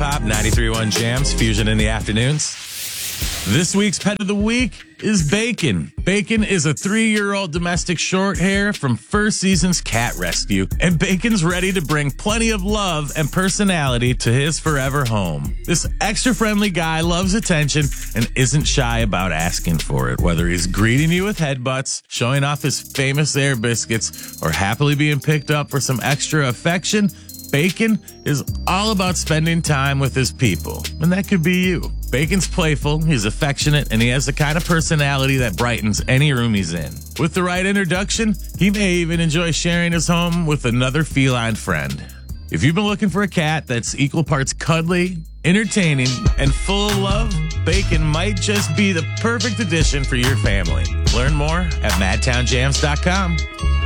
Hop, 93.1 Jams, Fusion in the afternoons. This week's pet of the week is Bacon. Bacon is a 3-year-old domestic short hair from First Season's Cat Rescue, and Bacon's ready to bring plenty of love and personality to his forever home. This extra friendly guy loves attention and isn't shy about asking for it, whether he's greeting you with headbutts, showing off his famous air biscuits, or happily being picked up for some extra affection. Bacon is all about spending time with his people, and that could be you. Bacon's playful, he's affectionate, and he has the kind of personality that brightens any room he's in. With the right introduction, he may even enjoy sharing his home with another feline friend. If you've been looking for a cat that's equal parts cuddly, entertaining, and full of love, Bacon might just be the perfect addition for your family. Learn more at madtownjams.com.